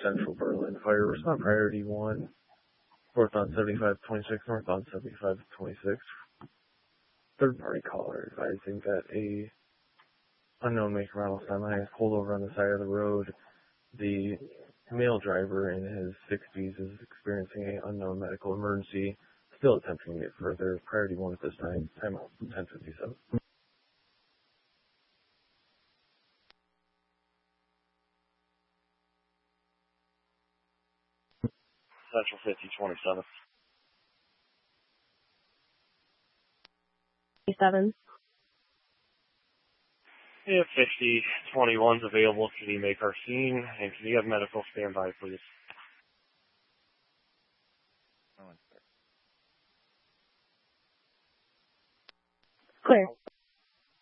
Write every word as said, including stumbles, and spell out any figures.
Central Berlin. Fire response priority one. Northbound seventy-five twenty-six, northbound seventy-five twenty-six. Third party caller advising that a unknown make model semi has pulled over on the side of the road. The male driver in his sixties is experiencing an unknown medical emergency. Still attempting to get further. Priority one at this time. Time out ten fifty-seven. Central fifty twenty-seven. Seven. If fifty twenty-one's available, can you make our scene? And can you have medical standby, please? Clear.